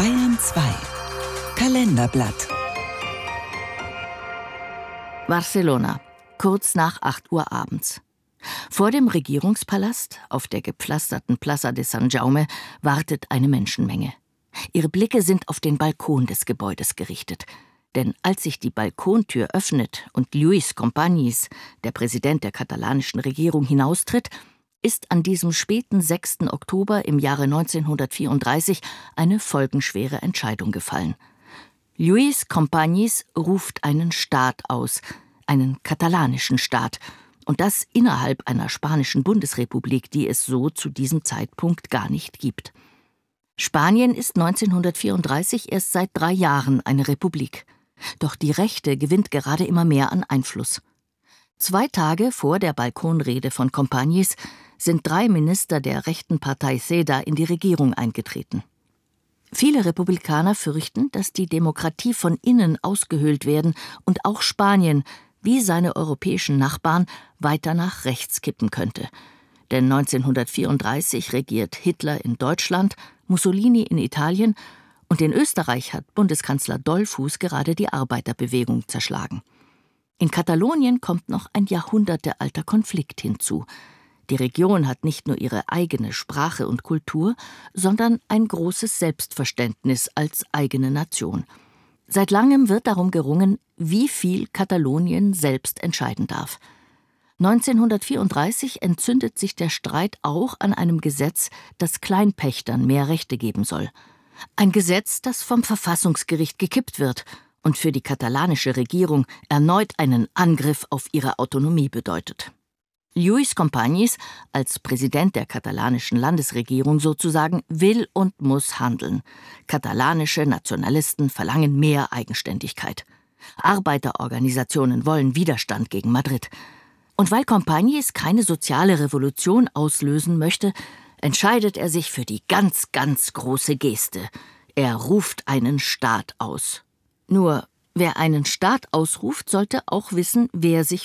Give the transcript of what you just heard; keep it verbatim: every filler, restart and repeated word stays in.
Bayern zwei Kalenderblatt. Barcelona, kurz nach acht Uhr abends. Vor dem Regierungspalast, auf der gepflasterten Plaza de San Jaume, wartet eine Menschenmenge. Ihre Blicke sind auf den Balkon des Gebäudes gerichtet. Denn als sich die Balkontür öffnet und Lluís Companys, der Präsident der katalanischen Regierung, hinaustritt, ist an diesem späten sechsten Oktober im Jahre neunzehnhundertvierunddreißig eine folgenschwere Entscheidung gefallen. Lluís Companys ruft einen Staat aus, einen katalanischen Staat, und das innerhalb einer spanischen Bundesrepublik, die es so zu diesem Zeitpunkt gar nicht gibt. Spanien ist neunzehnhundertvierunddreißig erst seit drei Jahren eine Republik. Doch die Rechte gewinnt gerade immer mehr an Einfluss. Zwei Tage vor der Balkonrede von Companys sind drei Minister der rechten Partei CEDA in die Regierung eingetreten. Viele Republikaner fürchten, dass die Demokratie von innen ausgehöhlt werden und auch Spanien, wie seine europäischen Nachbarn, weiter nach rechts kippen könnte. Denn neunzehnhundertvierunddreißig regiert Hitler in Deutschland, Mussolini in Italien und in Österreich hat Bundeskanzler Dollfuß gerade die Arbeiterbewegung zerschlagen. In Katalonien kommt noch ein jahrhundertealter Konflikt hinzu. Die Region hat nicht nur ihre eigene Sprache und Kultur, sondern ein großes Selbstverständnis als eigene Nation. Seit langem wird darum gerungen, wie viel Katalonien selbst entscheiden darf. neunzehnhundertvierunddreißig entzündet sich der Streit auch an einem Gesetz, das Kleinpächtern mehr Rechte geben soll. Ein Gesetz, das vom Verfassungsgericht gekippt wird und für die katalanische Regierung erneut einen Angriff auf ihre Autonomie bedeutet. Lluís Companys, als Präsident der katalanischen Landesregierung sozusagen, will und muss handeln. Katalanische Nationalisten verlangen mehr Eigenständigkeit. Arbeiterorganisationen wollen Widerstand gegen Madrid. Und weil Companys keine soziale Revolution auslösen möchte, entscheidet er sich für die ganz, ganz große Geste. Er ruft einen Staat aus. Nur, wer einen Staat ausruft, sollte auch wissen, wer sich